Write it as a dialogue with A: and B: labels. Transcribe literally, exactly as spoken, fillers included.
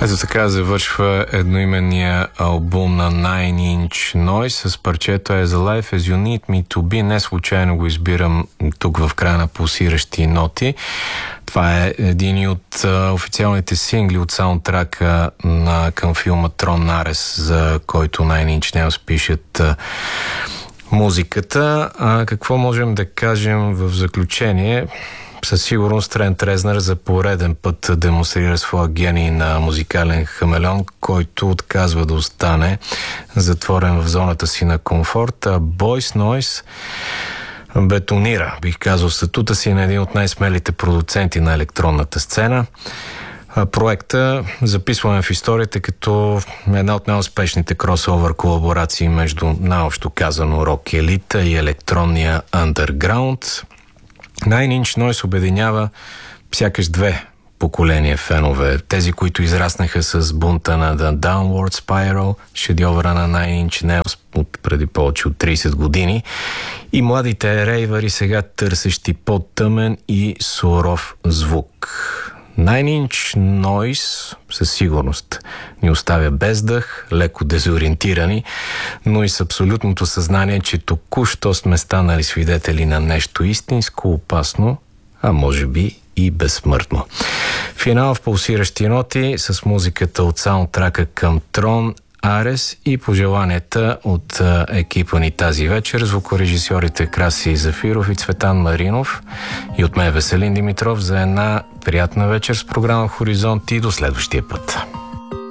A: Ето така завършва едноименния албум на Nine Inch Noise с парчето As Alive As You Need Me To Be. Не случайно го избирам тук в края на пулсиращи ноти. Това е един от а, официалните сингли от саундтрака на, към филма Трон Арес, за който Nine Inch Nails пишат а, музиката. А, какво можем да кажем в заключение? Със сигурност Трент Резнър за пореден път демонстрира своя гений на музикален хамелеон, който отказва да остане затворен в зоната си на комфорт. А Boys Noise бетонира, бих казал, статута си на един от най-смелите продуценти на електронната сцена. Проекта записваме в историята като една от най-успешните кросовър колаборации между, наобщо казано, рок елита и електронния андерграунд. Nine Inch Noise обединява сякаш две поколения фенове. Тези, които израснаха с бунта на The Downward Spiral, шедьовъра на Nine Inch Nails от преди повече от трийсет години, и младите рейвъри, сега търсещи по-тъмен и суров звук. Nine Inch Noise със сигурност ни оставя без дъх, леко дезориентирани, но и с абсолютното съзнание, че току-що сме станали свидетели на нещо истинско, опасно, а може би и безсмъртно. Финал в пулсиращи ноти с музиката от саундтрака към Трон Арес и пожеланията от а, екипа ни тази вечер, звукорежисьорите Краси Зафиров и Цветан Маринов, и от мен Веселин Димитров, за една приятна вечер с програма Хоризонт и до следващия път.